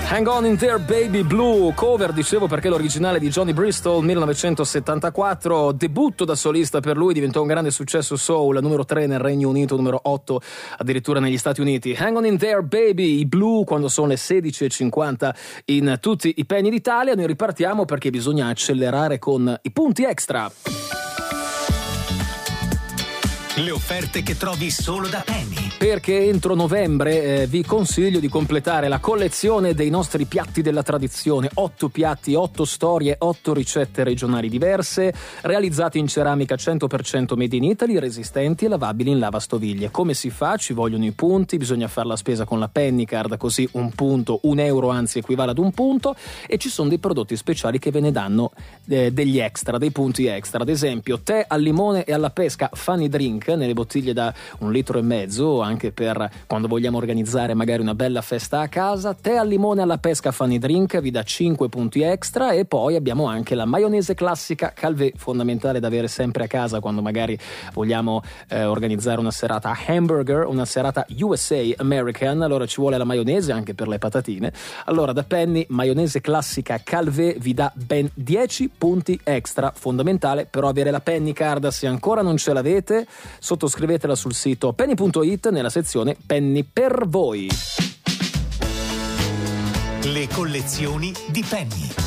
Hang On In There Baby Blue, cover, dicevo, perché l'originale di Johnny Bristol, 1974, debutto da solista per lui, diventò un grande successo soul, numero 3 nel Regno Unito, numero 8 addirittura negli Stati Uniti. Hang On In There Baby, i Blue, quando sono le 16:50 in tutti i penny d'Italia. Noi ripartiamo perché bisogna accelerare con i punti extra. Le offerte che trovi solo da Penny. Perché entro novembre vi consiglio di completare la collezione dei nostri piatti della tradizione. 8 piatti, 8 storie, 8 ricette regionali diverse, realizzati in ceramica 100% made in Italy, resistenti e lavabili in lavastoviglie. Come si fa? Ci vogliono i punti, bisogna fare la spesa con la Penny Card, così un punto, €1 anzi equivale ad un punto, e ci sono dei prodotti speciali che ve ne danno degli extra, dei punti extra. Ad esempio, tè al limone e alla pesca Funny Drink nelle bottiglie da 1,5 litri, anche per quando vogliamo organizzare magari una bella festa a casa. Tè al limone alla pesca Funny Drink vi dà 5 punti extra. E poi abbiamo anche la maionese classica Calvé, fondamentale da avere sempre a casa quando magari vogliamo organizzare una serata hamburger, una serata USA American. Allora ci vuole la maionese anche per le patatine. Allora da Penny, maionese classica Calvé vi dà ben 10 punti extra. Fondamentale però avere la Penny Card. Se ancora non ce l'avete, sottoscrivetela sul sito penny.it nella sezione Penny per voi. Le collezioni di Penny.